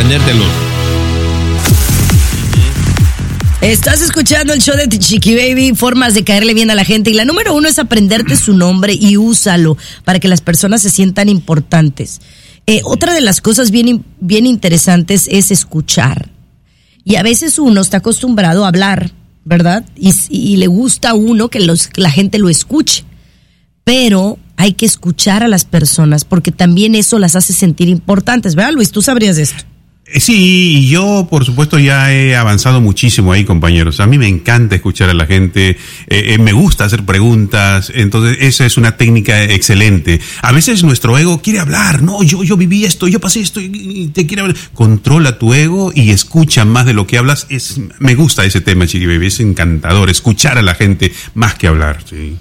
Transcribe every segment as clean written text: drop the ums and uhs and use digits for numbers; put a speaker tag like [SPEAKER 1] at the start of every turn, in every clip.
[SPEAKER 1] aprendértelos.
[SPEAKER 2] Estás escuchando el show de Chiqui Baby, formas de caerle bien a la gente. Y la número 1 es aprenderte su nombre y úsalo para que las personas se sientan importantes. Otra de las cosas bien interesantes es escuchar. Y a veces uno está acostumbrado a hablar, ¿verdad? Y le gusta a uno que la gente lo escuche. Pero hay que escuchar a las personas porque también eso las hace sentir importantes, ¿verdad, Luis? Tú sabrías de esto.
[SPEAKER 3] Sí, yo por supuesto ya he avanzado muchísimo ahí, compañeros. A mí me encanta escuchar a la gente, me gusta hacer preguntas, entonces esa es una técnica excelente. A veces nuestro ego quiere hablar, no, yo viví esto, yo pasé esto y te quiere hablar. Controla tu ego y escucha más de lo que hablas. Me gusta ese tema, Chiqui Baby, es encantador, escuchar a la gente más que hablar, sí.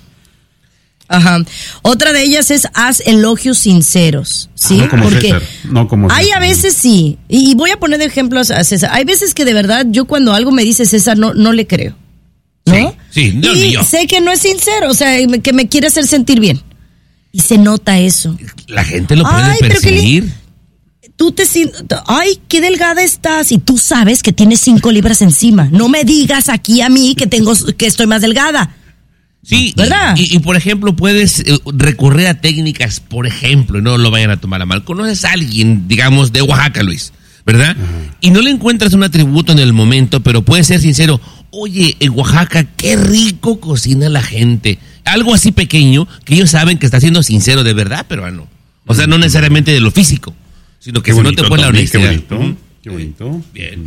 [SPEAKER 2] Ajá. Otra de ellas es haz elogios sinceros, ¿sí?
[SPEAKER 3] No como
[SPEAKER 2] porque
[SPEAKER 3] César, no como
[SPEAKER 2] hay
[SPEAKER 3] César.
[SPEAKER 2] A veces sí, y voy a poner de ejemplos a César. Hay veces que de verdad yo cuando algo me dice César no le creo, ¿no?
[SPEAKER 1] Sí, no,
[SPEAKER 2] y
[SPEAKER 1] ni yo.
[SPEAKER 2] sé que no es sincero, o sea, que me quiere hacer sentir bien. Y se nota eso.
[SPEAKER 1] La gente lo puede percibir.
[SPEAKER 2] Tú te sientes, ay, qué delgada estás, y tú sabes que tienes 5 libras encima. No me digas aquí a mí que estoy más delgada.
[SPEAKER 1] Sí,
[SPEAKER 2] ¿verdad?
[SPEAKER 1] Y por ejemplo, puedes recurrir a técnicas, por ejemplo, no lo vayan a tomar a mal. Conoces a alguien, digamos, de Oaxaca, Luis, ¿verdad? Y no le encuentras un atributo en el momento, pero puedes ser sincero. Oye, en Oaxaca, qué rico cocina la gente. Algo así pequeño que ellos saben que está siendo sincero de verdad, peruano. O sea, no necesariamente de lo físico, sino que si no te pone la honestidad.
[SPEAKER 3] Qué bonito.
[SPEAKER 1] Bien.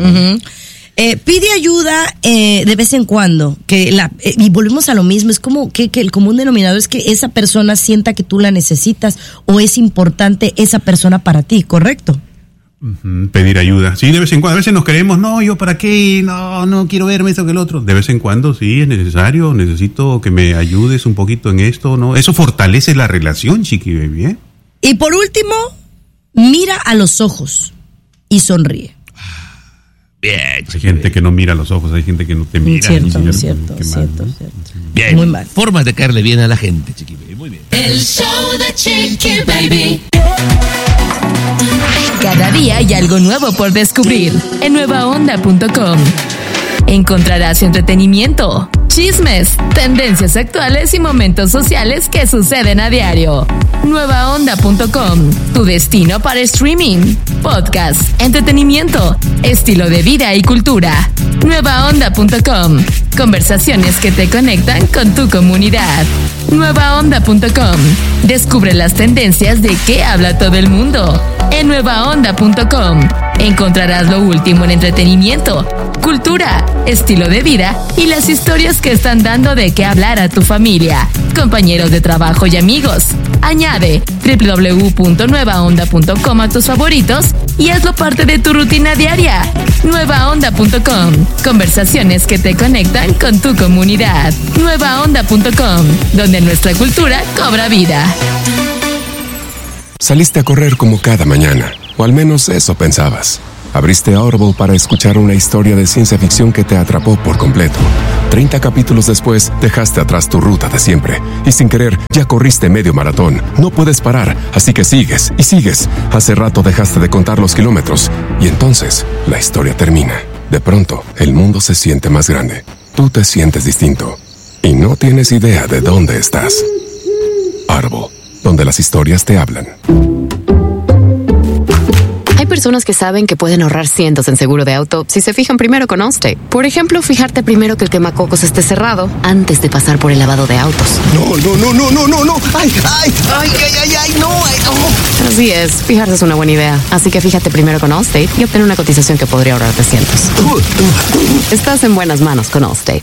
[SPEAKER 2] Pide ayuda de vez en cuando, y volvemos a lo mismo, es como que el común denominador es que esa persona sienta que tú la necesitas o es importante esa persona para ti, ¿correcto?
[SPEAKER 3] Pedir ayuda, sí, de vez en cuando. A veces nos creemos, no, yo para qué, no quiero verme esto que el otro. De vez en cuando sí es necesario, necesito que me ayudes un poquito en esto, ¿no? Eso fortalece la relación, Chiqui Baby, ¿eh?
[SPEAKER 2] Y por último, mira a los ojos y sonríe.
[SPEAKER 1] Bien.
[SPEAKER 3] Hay gente que no mira a los ojos, hay gente que no te mira.
[SPEAKER 2] Cierto.
[SPEAKER 1] Bien.
[SPEAKER 2] Muy mal.
[SPEAKER 1] Formas de caerle bien a la gente, Chiqui Baby. Muy bien.
[SPEAKER 4] El show de Chiqui Baby.
[SPEAKER 5] Cada día hay algo nuevo por descubrir en nuevaonda.com. Encontrarás entretenimiento, chismes, tendencias actuales y momentos sociales que suceden a diario. Nuevaonda.com, tu destino para streaming, podcast, entretenimiento, estilo de vida y cultura. Nuevaonda.com, conversaciones que te conectan con tu comunidad. Nuevaonda.com, descubre las tendencias de qué habla todo el mundo. En nuevaonda.com encontrarás lo último en entretenimiento, cultura, estilo de vida y las historias que están dando de qué hablar a tu familia, compañeros de trabajo y amigos. Añade www.nuevaonda.com a tus favoritos y hazlo parte de tu rutina diaria. Nuevaonda.com, conversaciones que te conectan con tu comunidad. Nuevaonda.com, donde nuestra cultura cobra vida.
[SPEAKER 6] Saliste a correr como cada mañana, o al menos eso pensabas. Abriste Audible para escuchar una historia de ciencia ficción que te atrapó por completo. 30 capítulos después, dejaste atrás tu ruta de siempre. Y sin querer, ya corriste medio maratón. No puedes parar, así que sigues y sigues. Hace rato dejaste de contar los kilómetros. Y entonces, la historia termina. De pronto, el mundo se siente más grande. Tú te sientes distinto. Y no tienes idea de dónde estás. Audible, donde las historias te hablan.
[SPEAKER 7] Hay personas que saben que pueden ahorrar cientos en seguro de auto si se fijan primero con Allstate. Por ejemplo, fijarte primero que el quemacocos esté cerrado antes de pasar por el lavado de autos.
[SPEAKER 8] No. ¡Ay, no!
[SPEAKER 7] Así es, fijarse es una buena idea. Así que fíjate primero con Allstate y obtén una cotización que podría ahorrarte cientos. Estás en buenas manos con Allstate.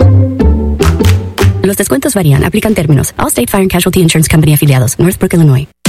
[SPEAKER 9] Los descuentos varían. Aplican términos. Allstate Fire and Casualty Insurance Company afiliados. Northbrook, Illinois.